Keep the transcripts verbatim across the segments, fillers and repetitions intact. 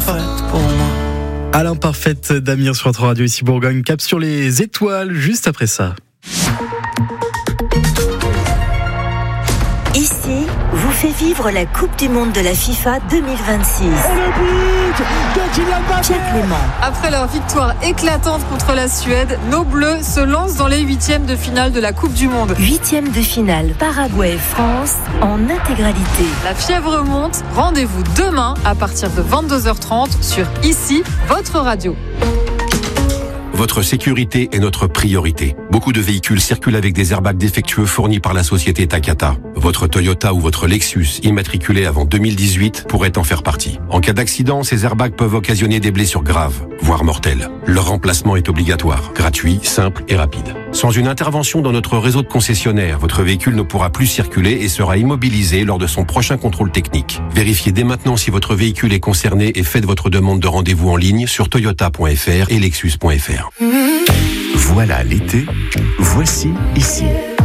parfaite pour moi. À l'imparfaite d'Amir sur notre radio ici Bourgogne, cap sur les étoiles juste après ça. Ici, vous fait vivre la Coupe du Monde de la FIFA deux mille vingt-six. Et le but de Kylian Mbappé. Pierre Clément. Après leur victoire éclatante contre la Suède, nos Bleus se lancent dans les huitièmes de finale de la Coupe du Monde. Huitièmes de finale, Paraguay-France en intégralité. La fièvre monte, rendez-vous demain à partir de vingt-deux heures trente sur Ici, votre radio. Votre sécurité est notre priorité. Beaucoup de véhicules circulent avec des airbags défectueux fournis par la société Takata. Votre Toyota ou votre Lexus, immatriculé avant deux mille dix-huit, pourrait en faire partie. En cas d'accident, ces airbags peuvent occasionner des blessures graves, voire mortelles. Leur remplacement est obligatoire, gratuit, simple et rapide. Sans une intervention dans notre réseau de concessionnaires, votre véhicule ne pourra plus circuler et sera immobilisé lors de son prochain contrôle technique. Vérifiez dès maintenant si votre véhicule est concerné et faites votre demande de rendez-vous en ligne sur toyota point f r et lexus point f r. Voilà l'été, voici Ici.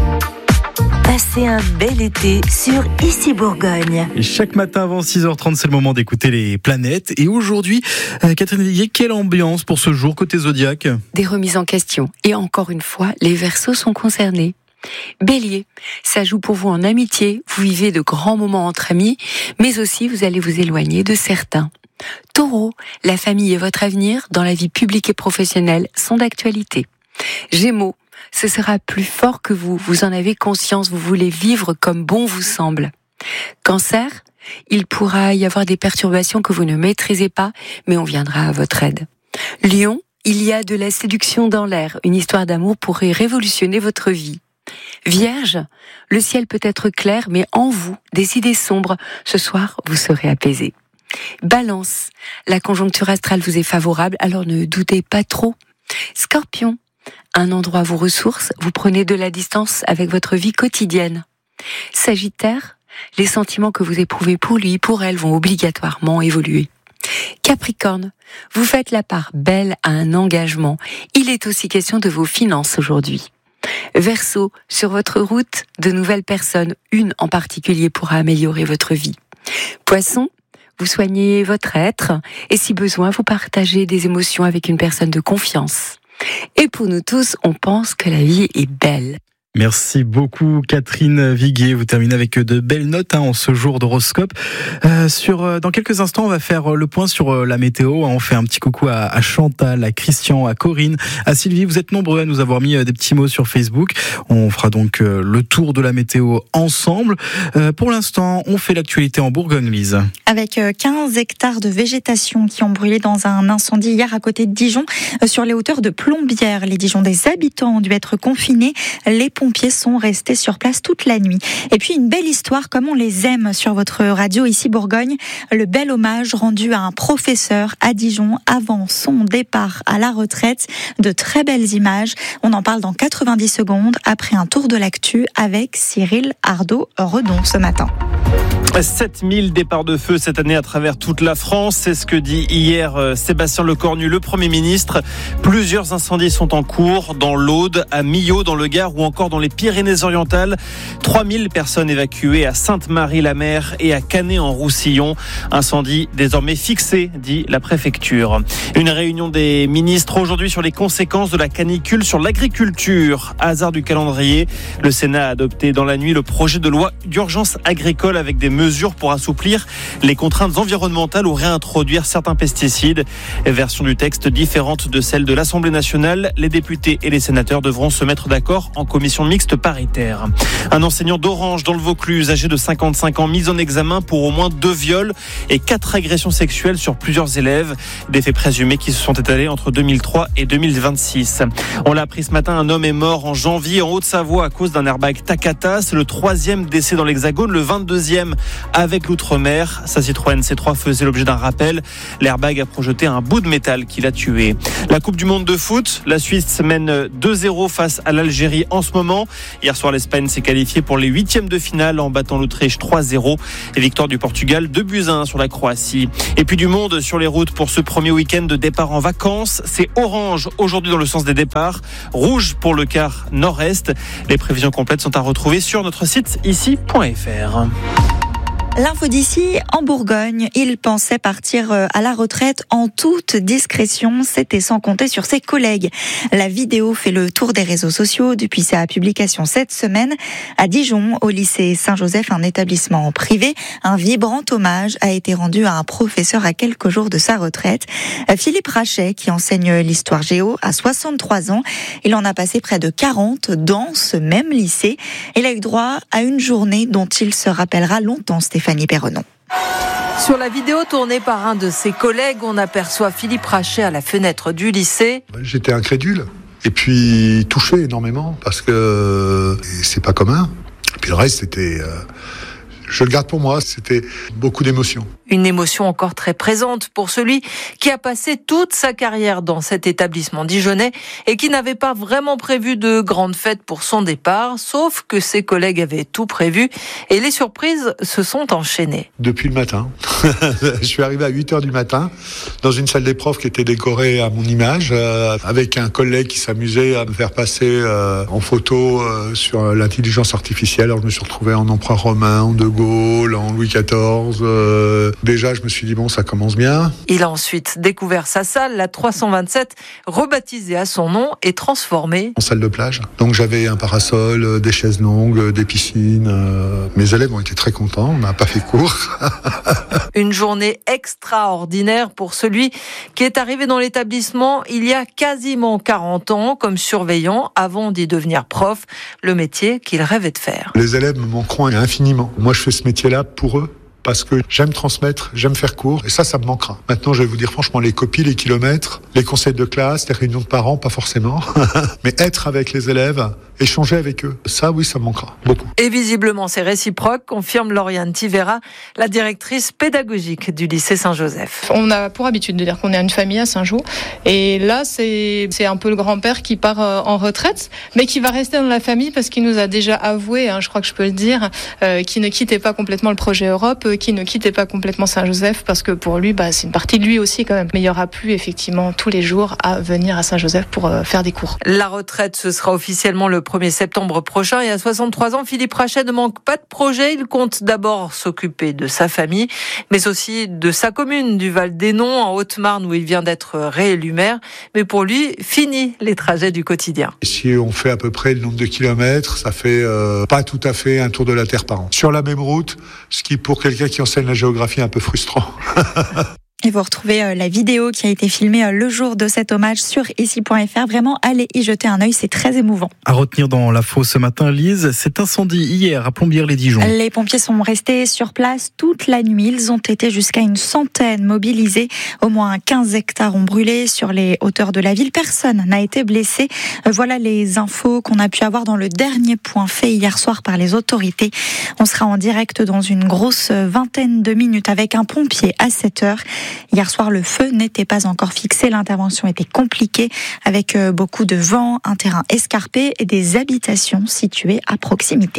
Passez un bel été sur Ici Bourgogne. Et chaque matin avant six heures trente, c'est le moment d'écouter les planètes. Et aujourd'hui, euh, Catherine Viguier, quelle ambiance pour ce jour côté Zodiac ? Des remises en question. Et encore une fois, les Verseaux sont concernés. Bélier, ça joue pour vous en amitié. Vous vivez de grands moments entre amis, mais aussi vous allez vous éloigner de certains. Taureau, la famille et votre avenir dans la vie publique et professionnelle sont d'actualité. Gémeaux, ce sera plus fort que vous, vous en avez conscience, vous voulez vivre comme bon vous semble. Cancer, il pourra y avoir des perturbations que vous ne maîtrisez pas, mais on viendra à votre aide. Lion, il y a de la séduction dans l'air, une histoire d'amour pourrait révolutionner votre vie. Vierge, le ciel peut être clair, mais en vous, des idées sombres, ce soir vous serez apaisé. Balance, la conjoncture astrale vous est favorable, alors ne doutez pas trop. Scorpion, un endroit vous ressource, vous prenez de la distance avec votre vie quotidienne. Sagittaire, les sentiments que vous éprouvez pour lui, pour elle, vont obligatoirement évoluer. Capricorne, vous faites la part belle à un engagement. Il est aussi question de vos finances aujourd'hui. Verseau, sur votre route, de nouvelles personnes, une en particulier pourra améliorer votre vie. Poisson, vous soignez votre être et si besoin, vous partagez des émotions avec une personne de confiance. Et pour nous tous, on pense que la vie est belle. Merci beaucoup Catherine Viguier. Vous terminez avec de belles notes hein, en ce jour d'horoscope. Euh, sur, dans quelques instants, on va faire le point sur la météo. On fait un petit coucou à, à Chantal, à Christian, à Corinne, à Sylvie. Vous êtes nombreux à nous avoir mis des petits mots sur Facebook. On fera donc le tour de la météo ensemble. Euh, pour l'instant, on fait l'actualité en Bourgogne, Lise. Avec quinze hectares de végétation qui ont brûlé dans un incendie hier à côté de Dijon, sur les hauteurs de Plombières. Les Dijon des habitants ont dû être confinés. Les Les pompiers sont restés sur place toute la nuit. Et puis une belle histoire comme on les aime sur votre radio ici Bourgogne, le bel hommage rendu à un professeur à Dijon avant son départ à la retraite. De très belles images. On en parle dans quatre-vingt-dix secondes après un tour de l'actu avec Cyril Ardo-Redon ce matin. sept mille départs de feu cette année à travers toute la France, c'est ce que dit hier Sébastien Lecornu, le Premier ministre. Plusieurs incendies sont en cours dans l'Aude, à Millau, dans le Gard ou encore dans les Pyrénées-Orientales. trois mille personnes évacuées à Sainte-Marie-la-Mer et à Canet-en-Roussillon. Incendie désormais fixé, dit la préfecture. Une réunion des ministres aujourd'hui sur les conséquences de la canicule sur l'agriculture. Hasard du calendrier, le Sénat a adopté dans la nuit le projet de loi d'urgence agricole avec des mesures pour assouplir les contraintes environnementales ou réintroduire certains pesticides. Version du texte différente de celle de l'Assemblée nationale. Les députés et les sénateurs devront se mettre d'accord en commission mixte paritaire. Un enseignant d'Orange dans le Vaucluse, âgé de cinquante-cinq ans, mis en examen pour au moins deux viols et quatre agressions sexuelles sur plusieurs élèves. Des faits présumés qui se sont étalés entre deux mille trois et deux mille vingt-six. On l'a appris ce matin, un homme est mort en janvier en Haute-Savoie à cause d'un airbag Takata. C'est le troisième décès dans l'Hexagone, le vingt-deuxième avec l'outre-mer. Sa Citroën C trois faisait l'objet d'un rappel. L'airbag a projeté un bout de métal qui l'a tué. La Coupe du Monde de foot, la Suisse mène deux zéro face à l'Algérie en ce moment. Hier soir, l'Espagne s'est qualifiée pour les huitièmes de finale en battant l'Autriche trois zéro. Et victoire du Portugal deux buts à un sur la Croatie. Et puis du monde sur les routes pour ce premier week-end de départ en vacances. C'est orange aujourd'hui dans le sens des départs, rouge pour le quart nord-est. Les prévisions complètes sont à retrouver sur notre site ici point f r. L'info d'ici, en Bourgogne, il pensait partir à la retraite en toute discrétion. C'était sans compter sur ses collègues. La vidéo fait le tour des réseaux sociaux depuis sa publication cette semaine. À Dijon, au lycée Saint-Joseph, un établissement privé, un vibrant hommage a été rendu à un professeur à quelques jours de sa retraite. Philippe Rachet, qui enseigne l'histoire géo, a soixante-trois ans. Il en a passé près de quarante dans ce même lycée. Il a eu droit à une journée dont il se rappellera longtemps, Stéphanie Perronon. Sur la vidéo tournée par un de ses collègues, on aperçoit Philippe Rachet à la fenêtre du lycée. J'étais incrédule et puis touché énormément parce que c'est pas commun. Et puis le reste, c'était... Euh, je le garde pour moi, c'était beaucoup d'émotions. Une émotion encore très présente pour celui qui a passé toute sa carrière dans cet établissement dijonnais et qui n'avait pas vraiment prévu de grandes fêtes pour son départ, sauf que ses collègues avaient tout prévu et les surprises se sont enchaînées. Depuis le matin, je suis arrivé à huit heures du matin dans une salle des profs qui était décorée à mon image, euh, avec un collègue qui s'amusait à me faire passer euh, en photo euh, sur l'intelligence artificielle. Alors je me suis retrouvé en empereur romain, en De Gaulle, en Louis quatorze... Euh, Déjà, je me suis dit, bon, ça commence bien. Il a ensuite découvert sa salle, la trois cent vingt-sept, rebaptisée à son nom et transformée en salle de plage. Donc j'avais un parasol, des chaises longues, des piscines. Euh, mes élèves ont été très contents, on n'a pas fait court. Une journée extraordinaire pour celui qui est arrivé dans l'établissement il y a quasiment quarante ans comme surveillant avant d'y devenir prof, le métier qu'il rêvait de faire. Les élèves me manqueront infiniment. Moi, je fais ce métier-là pour eux. Parce que j'aime transmettre, j'aime faire cours, et ça, ça me manquera. Maintenant, je vais vous dire franchement, les copies, les kilomètres, les conseils de classe, les réunions de parents, pas forcément, mais être avec les élèves, échanger avec eux, ça, oui, ça me manquera beaucoup. Et visiblement, c'est réciproque, confirme Lauriane Tivera, la directrice pédagogique du lycée Saint-Joseph. On a pour habitude de dire qu'on est une famille à Saint-Jean, et là, c'est, c'est un peu le grand-père qui part en retraite, mais qui va rester dans la famille parce qu'il nous a déjà avoué, hein, je crois que je peux le dire, euh, qu'il ne quittait pas complètement le projet Europe, qui ne quittait pas complètement Saint-Joseph parce que pour lui, bah, c'est une partie de lui aussi quand même. Mais il n'y aura plus effectivement tous les jours à venir à Saint-Joseph pour euh, faire des cours. La retraite, ce sera officiellement le premier septembre prochain et à soixante-trois ans, Philippe Rachet ne manque pas de projet. Il compte d'abord s'occuper de sa famille, mais aussi de sa commune du Val-d'Hénon en Haute-Marne où il vient d'être réélu maire. Mais pour lui, fini les trajets du quotidien. Si on fait à peu près le nombre de kilomètres, ça fait euh, pas tout à fait un tour de la Terre par an. Sur la même route, ce qui pour quelqu'un qui enseigne la géographie est un peu frustrant. Et vous retrouvez la vidéo qui a été filmée le jour de cet hommage sur ici point f r. Vraiment, allez y jeter un œil, c'est très émouvant. À retenir dans l'info ce matin, Lise, cet incendie hier à Plombières-les-Dijon. Les pompiers sont restés sur place toute la nuit. Ils ont été jusqu'à une centaine mobilisés. Au moins quinze hectares ont brûlé sur les hauteurs de la ville. Personne n'a été blessé. Voilà les infos qu'on a pu avoir dans le dernier point fait hier soir par les autorités. On sera en direct dans une grosse vingtaine de minutes avec un pompier à sept heures. Hier soir, le feu n'était pas encore fixé. L'intervention était compliquée avec beaucoup de vent, un terrain escarpé et des habitations situées à proximité.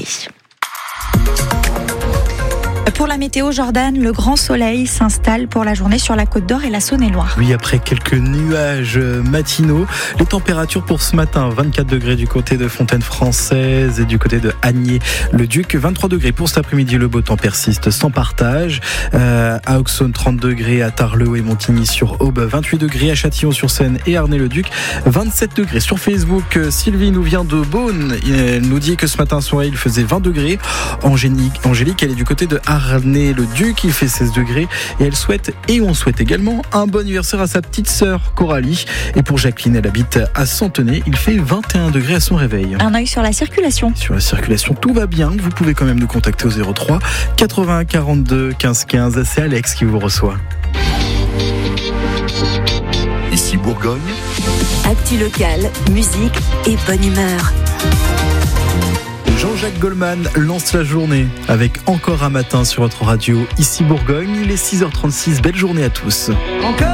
Pour la météo, Jordan, le grand soleil s'installe pour la journée sur la Côte d'Or et la Saône-et-Loire. Oui, après quelques nuages matinaux, les températures pour ce matin, vingt-quatre degrés du côté de Fontaine-Française et du côté de Agnier-le-Duc, vingt-trois degrés pour cet après-midi, le beau temps persiste sans partage. Euh, à Auxonne, trente degrés, à Tarbes et Montigny-sur-Aube, vingt-huit degrés, à Châtillon-sur-Seine et Arnay-le-Duc, vingt-sept degrés. Sur Facebook, Sylvie nous vient de Beaune. Elle nous dit que ce matin, soir, il faisait vingt degrés. Angélique, Angélique, elle est du côté de Arnay-le-Duc, il fait seize degrés et elle souhaite, et on souhaite également, un bon anniversaire à sa petite sœur Coralie. Et pour Jacqueline, elle habite à Centenay, il fait vingt et un degrés à son réveil. Un œil sur la circulation. Sur la circulation, tout va bien. Vous pouvez quand même nous contacter au zéro trois quatre-vingts quarante-deux quinze quinze. C'est Alex qui vous reçoit. Ici Bourgogne. Actu local, musique et bonne humeur. Jean-Jacques Goldman lance la journée avec encore un matin sur votre radio. Ici Bourgogne, il est six heures trente-six. Belle journée à tous. Encore